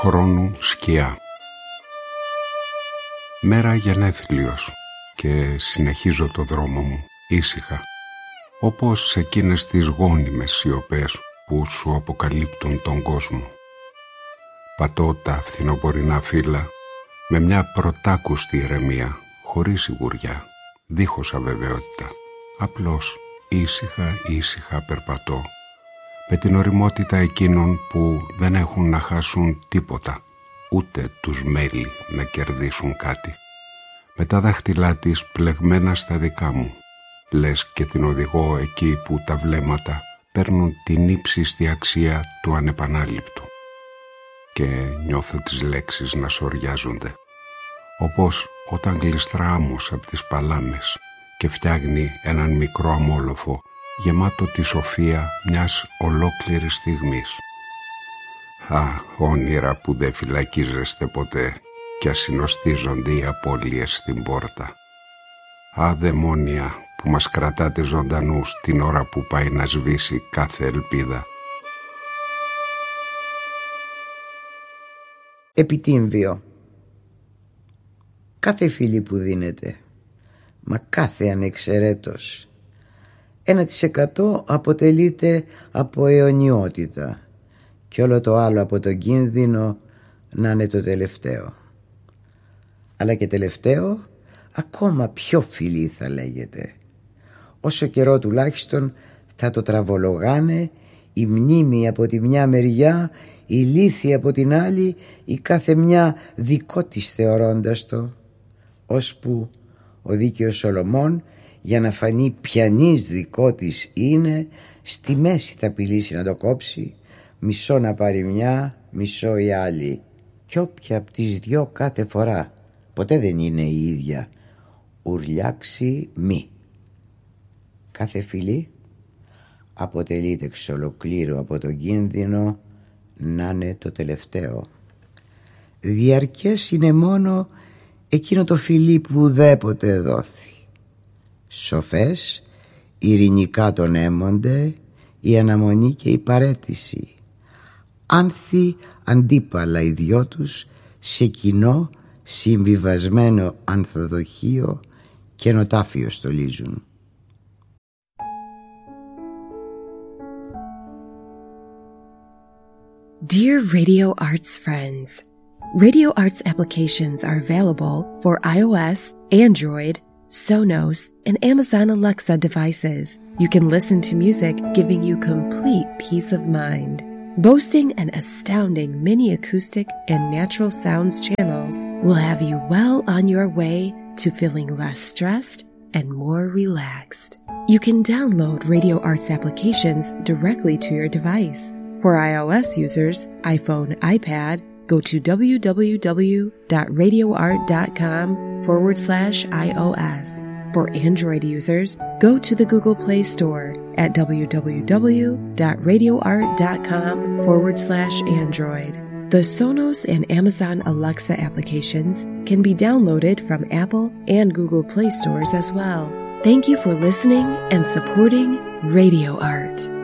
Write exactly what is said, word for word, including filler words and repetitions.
χρόνου σκιά. Μέρα γενέθλιος και συνεχίζω το δρόμο μου ήσυχα, όπως εκείνες τις γόνιμες σιωπές που σου αποκαλύπτουν τον κόσμο. Πατώ τα φθινοπορεινά φύλλα με μια πρωτάκουστη ηρεμία, χωρίς σιγουριά, δίχως αβεβαιότητα. Απλώς ήσυχα ήσυχα περπατώ, με την ωριμότητα εκείνων που δεν έχουν να χάσουν τίποτα, ούτε τους μέλη να κερδίσουν κάτι. Με τα δάχτυλά της πλεγμένα στα δικά μου, λες και την οδηγώ εκεί που τα βλέμματα παίρνουν την ύψιστη αξία του ανεπανάληπτου. Και νιώθω τις λέξεις να σοριάζονται, όπως όταν γλιστρά άμμος από τις παλάμες και φτιάχνει έναν μικρό αμόλοφο γεμάτο τη σοφία μιας ολόκληρης στιγμής. Α, όνειρα που δεν φυλακίζεστε ποτέ και ασυνοστίζονται οι απώλειες στην πόρτα. Α, δαιμόνια που μας κρατάτε ζωντανούς την ώρα που πάει να σβήσει κάθε ελπίδα. Επιτύμβιο. Κάθε φίλη που δίνεται, μα κάθε ανεξαιρέτως, ένα της εκατό αποτελείται από αιωνιότητα και όλο το άλλο από τον κίνδυνο να είναι το τελευταίο. Αλλά και τελευταίο ακόμα πιο φιλί θα λέγεται. Όσο καιρό τουλάχιστον θα το τραβολογάνε η μνήμη από τη μια μεριά, η λύθη από την άλλη, η κάθε μια δικό της θεωρώντας το, ώσπου ο δίκαιος Σολομών, για να φανεί ποιανής δικό της είναι, στη μέση θα πηλήσει να το κόψει, μισό να πάρει μια, μισό η άλλη, κι όποια από τις δυο κάθε φορά, ποτέ δεν είναι η ίδια, ουρλιάξει μη. Κάθε φιλή αποτελείται εξ ολοκλήρου από τον κίνδυνο να είναι το τελευταίο. Διαρκές είναι μόνο εκείνο το φιλί που ουδέποτε δόθη. Σοφές ειρηνικά τον έμονται η αναμονή και η παρέτηση. Άνθη αντίπαλα οι δυο τους σε κοινό συμβιβασμένο ανθοδοχείο και νοτάφιο στολίζουν. Dear Radio Arts friends, Radio Arts applications are available for iOS, Android, Sonos, and Amazon Alexa devices. You can listen to music giving you complete peace of mind. Boasting an astounding mini acoustic and natural sounds channels will have you well on your way to feeling less stressed and more relaxed. You can download Radio Arts applications directly to your device. For iOS users, iPhone, iPad, go to www.radioart.com forward slash iOS. For Android users, go to the Google Play Store at www.radioart.com forward slash Android. The Sonos and Amazon Alexa applications can be downloaded from Apple and Google Play stores as well. Thank you for listening and supporting Radio Art.